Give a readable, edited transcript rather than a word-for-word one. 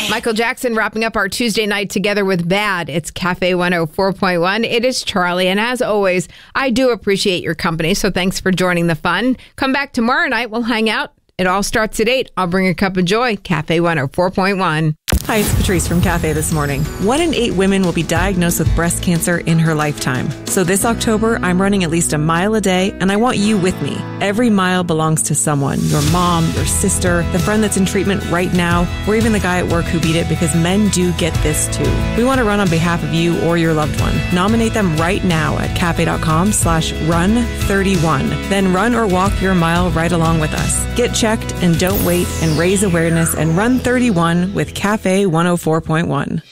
Michael Jackson wrapping up our Tuesday night together with Bad. It's Cafe 104.1. It is Charlie. And as always, I do appreciate your company. So thanks for joining the fun. Come back tomorrow night. We'll hang out. It all starts at 8. I'll bring a cup of joy. Cafe 104.1. Hi, it's Patrice from Cafe This Morning. 1 in 8 women will be diagnosed with breast cancer in her lifetime. So this October, I'm running at least a mile a day, and I want you with me. Every mile belongs to someone. Your mom, your sister, the friend that's in treatment right now, or even the guy at work who beat it, because men do get this too. We want to run on behalf of you or your loved one. Nominate them right now at cafe.com/run31. Then run or walk your mile right along with us. Get checked and don't wait, and raise awareness and run 31 with Cafe 104.1.